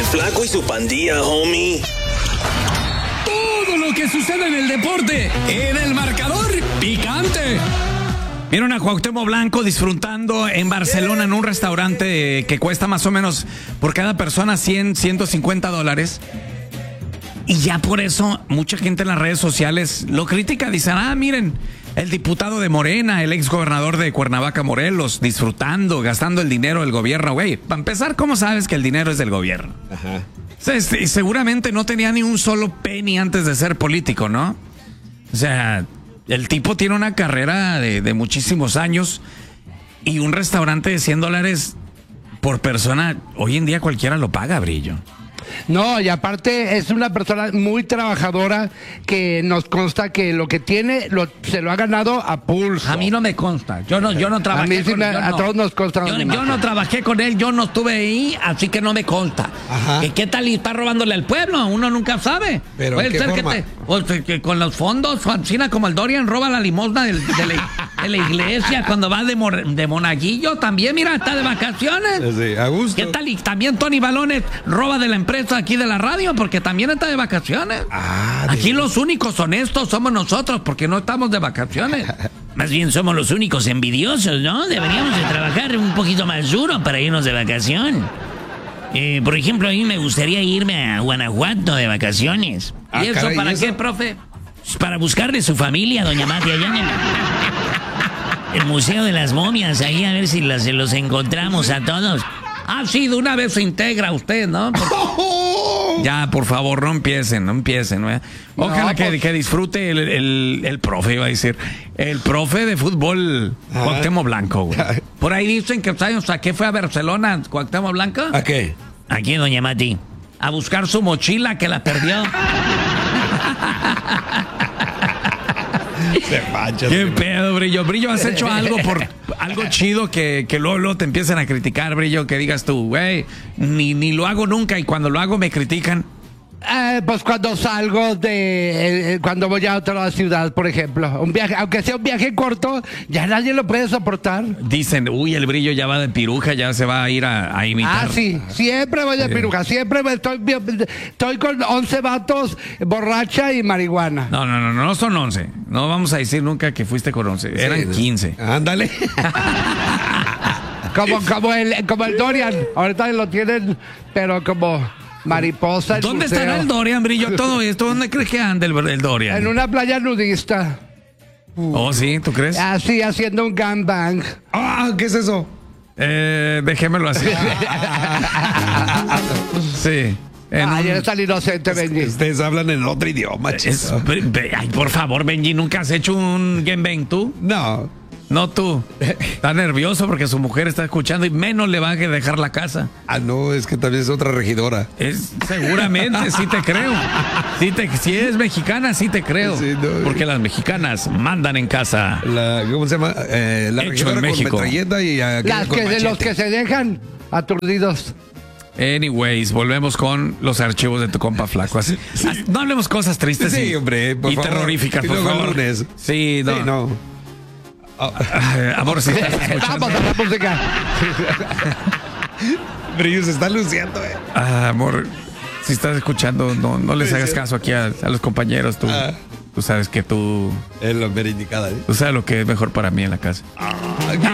Flaco y su pandilla, homie. Todo lo que sucede en el deporte, en el marcador picante. Vieron a Cuauhtémoc Blanco disfrutando en Barcelona en un restaurante que cuesta más o menos por cada persona $150. Y ya por eso mucha gente en las redes sociales lo critica. Dicen, miren, el diputado de Morena, el exgobernador de Cuernavaca, Morelos, disfrutando, gastando el dinero del gobierno. Güey, para empezar, ¿cómo sabes que el dinero es del gobierno? Ajá. Seguramente no tenía ni un solo penny antes de ser político, ¿no? O sea, el tipo tiene una carrera de muchísimos años y un restaurante de $100 por persona, hoy en día cualquiera lo paga, Brillo. No, y aparte es una persona muy trabajadora que nos consta que lo que tiene se lo ha ganado a pulso. A mí no me consta. Yo no trabajé a mí sí con él. a todos nos consta. Yo no trabajé con él, yo no estuve ahí, así que no me consta. ¿Qué tal y está robándole al pueblo? Uno nunca sabe. Pero puede ser que con los fondos, Francina, como el Dorian roba la limosna de la iglesia cuando va de monaguillo también, mira, está de vacaciones. Sí, a gusto. ¿Qué tal? Y también Tony Balones roba de la empresa aquí de la radio porque también está de vacaciones. Aquí los únicos honestos somos nosotros porque no estamos de vacaciones. Más bien somos los únicos envidiosos, ¿no? Deberíamos de trabajar un poquito más duro para irnos de vacación. Por ejemplo, a mí me gustaría irme a Guanajuato de vacaciones. ¿Y eso caray, para ¿y eso? qué, profe? Pues para buscarle su familia, doña Mati, allá en el Museo de las Momias, ahí a ver si se los encontramos a todos. Sí, de una vez se integra usted, ¿no? Ya, por favor, no empiecen. Ojalá que disfrute el profe, iba a decir. El profe de fútbol, Cuauhtémoc Blanco, güey. Por ahí dicen que, ¿sabes a qué fue a Barcelona, Cuauhtémoc Blanco? ¿A qué? Aquí, doña Mati. A buscar su mochila que la perdió. ¿Qué pedo, Brillo? Brillo, ¿has hecho algo algo chido que luego te empiecen a criticar, Brillo? Que digas tú, güey, ni lo hago nunca y cuando lo hago me critican. Pues cuando salgo cuando voy a otra ciudad, por ejemplo, un viaje, aunque sea un viaje corto, ya nadie lo puede soportar. Dicen, el Brillo ya va de piruja, ya se va a ir a imitar. Sí, siempre voy de piruja, siempre estoy con 11 vatos, borracha y marihuana. No son 11. No vamos a decir nunca que fuiste con 11. Eran 15. Ándale. como el Dorian, ahorita lo tienen, pero como mariposa. ¿Dónde estará el Dorian, Brillo? Todo esto, ¿dónde crees que anda el Dorian? En una playa nudista. ¿Sí? ¿Tú crees? Así, haciendo un gangbang. ¿Qué es eso? Déjemelo así. Sí. Eres tan inocente, Benji. Ustedes hablan en otro idioma, chico. Ay, por favor, Benji, ¿nunca has hecho un gangbang tú? No, tú. Está nervioso porque su mujer está escuchando y menos le va a dejar la casa. No, es que también es otra regidora. Seguramente, sí te creo. Si es mexicana, sí te creo. Sí, no. Porque las mexicanas mandan en casa. ¿Cómo se llama? La Hecho regidora en México. Con metralleta y Los que se dejan aturdidos. Anyways, volvemos con los archivos de tu compa Flaco. No hablemos cosas tristes hombre, por y favor. terroríficas, Y por luego el favor. lunes. Sí, no. Amor, si estás escuchando. Vamos a la música. Brillo se está luciendo, Amor, si estás escuchando, no les hagas caso aquí a los compañeros. Tú sabes que tú Es lo mer indicada, sabes lo que es mejor para mí en la casa.